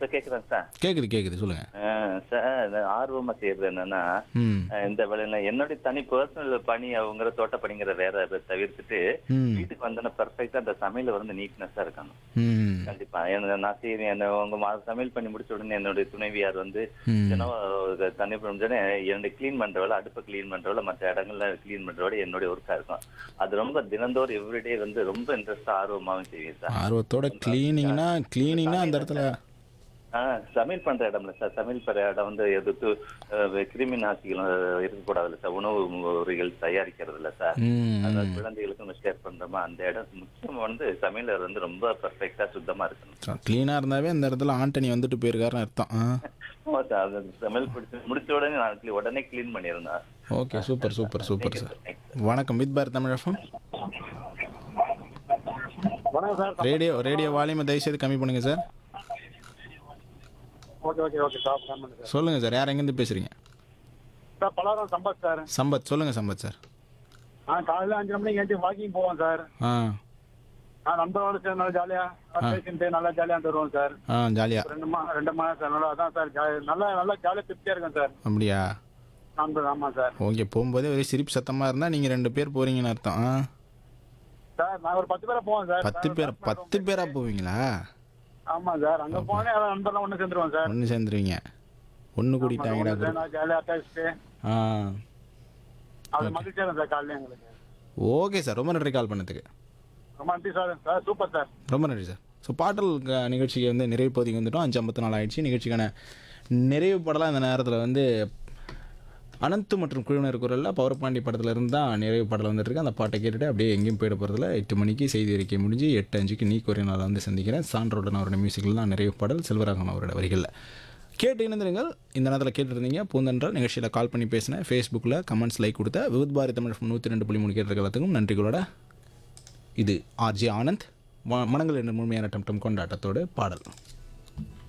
Sir கேக்குதாங்க sir? கேட்குது கேட்குது சொல்லுங்கள். சார் நான் ஆர்வமா செய்யறது என்னன்னா, ம் இந்த வேலையில என்னுடைய தனி பர்சனல் பணி அவங்கிற தோட்ட பணிங்கிற வேற இதை தவிர்த்துட்டு, ம் வீட்டுக்கு வந்தோன்னா பெர்ஃபெக்ட்டா அந்த சமையல வந்து நீட்னஸா இருக்கணும். ம் கண்டிப்பா. நான் செய்றேன் உங்க சமையல் பண்ணி முடிச்ச உடனே என்னுடைய துணைவியார் வந்து ம் தினம் தண்ணி முடிஞ்சோடனே என்னுடைய கிளீன் பண்ற வேலை, அடுப்பை கிளீன் பண்ற வேலை, மற்ற இடங்கள்ல கிளீன் பண்ற வேலை என்னுடைய ஒர்க்கா இருக்கும். அது ரொம்ப தினந்தோறும் எவ்ரிடே வந்து ரொம்ப இன்ட்ரெஸ்டா ஆர்வமாவும் செய்வேன் சார். ஆர்வத்தோட கிளீனிங்னா அந்த இடத்துல. சமையல் பண்ற இடம்ல சார். சமையல் பண்ற இடம் வந்து எதிர்த்து கிருமி நாசிகளும் இருக்கக்கூடாதுல்ல சார். உணவு முறைகள் தயாரிக்கிறதுல சார். அதாவது ம் குழந்தைகளுக்கும் ஷேர் பண்றோமா அந்த இடம் முக்கியம் வந்து சமையலர் வந்து ரொம்ப பெர்ஃபெக்ட்டா சுத்தமா இருக்கணும். க்ளீனாக இருந்தாவே அந்த இடத்துல ஆண்டனி வந்துட்டு போயிருக்காருன்னு அர்த்தம். ஆமா சார். அது சமையல் முடிச்ச உடனே நான் உடனே கிளீன் பண்ணியிருந்தேன். Okay, super super super sir. வணக்கம் வித் பார் தமிழ் எஃப்எம். வணக்கம் சார். ரேடியோ வால்யூமை தயவுசெய்து கம்மி பண்ணுங்க sir. Okay okay okay sir. பண்ணுங்க சார். சொல்லுங்கள் சார், யார் எங்கேருந்து பேசுகிறீங்க? Sir Pallavaram Sampath sir. சம்பத், சொல்லுங்கள் சம்பத் சார். காலையில் 5 மணிக்கு ஏஞ்சி வாக்கிங் போவோம் சார். ஆ நண்பரோட சேர்ந்து நல்லா ஜாலியாக பேசிட்டு நல்லா ஜாலியாக வருவோம் சார். ஜாலியாக. 2 மாதம் சார். நல்லா அதான் சார் நல்லா நல்லா ஜாலியாக திருப்தியாக இருக்கும் சார். அப்படியா? நண்பர் ஆமாம் சார். ஓகே, போகும்போதே ஒரே சிரிப்பு சத்தமாக இருந்தால் நீங்கள் 2 பேர் போகிறீங்கன்னு அர்த்தம். சார் நாங்கள் ஒரு 10 பேரை போவோம் சார். 10 பேராக போவீங்களா? ஆமாம் சார். அங்கே போனே நண்பர்லாம் ஒன்று சேர்ந்துருவோம் சார். ஒன்று சேர்ந்துருவீங்க. ஒன்று கூட்டிட்டாங்கடா. ஜாலியாக பேசிட்டு ஆ அது மகிழ்ச்சியாக இருக்கும் சார் காலையில் எங்களுக்கு. ஓகே சார், ரொம்ப நன்றி கால் பண்ணதுக்கு. ரொம்ப நன்றி சார். Sir super sir. ரொம்ப நன்றி சார். ஸோ பாடல் நிகழ்ச்சிக்கு வந்து நிறைவு பகுதிக்கு வந்துட்டோம். 5:54 ஆயிடுச்சு. நிகழ்ச்சிக்கான நிறைவு பாடலாம் இந்த நேரத்தில் வந்து அனந்த் மற்றும் குழுவினர் குரலில் பவர் பாண்டி படத்தில் இருந்து தான் நிறைவு பாடல் வந்துட்டு இருக்கு. அந்த பாட்டை கேட்டுட்டு அப்படியே எங்கேயும் போயிட போகிறதுல 8 மணிக்கு செய்தி அறிக்கை முடிஞ்சு 8:05க்கு நீ கோரிய நாளை வந்து சந்திக்கிறேன். சான்றோடன் அவரோட மியூசிக்கில் தான் நிறைவு பாடல், செல்வராகவன் அவரோட வரிகளில் கேட்டு இணைந்திருங்கள். இந்த நேரத்தில் கேட்டுருந்தீங்க பூந்தென்றால் நிகழ்ச்சியில் கால் பண்ணி பேசினேன். ஃபேஸ்புக்கில் கமெண்ட்ஸ் லைக் கொடுத்த விவித் பாரதி தமிழ் 102.3 கேட்டு எல்லாத்துக்கும் நன்றிகளோட இது ஆர்ஜே ஆனந்த். மனங்கள் என்ற முழுமையான டம் கொண்டாட்டத்தோடு பாடல்.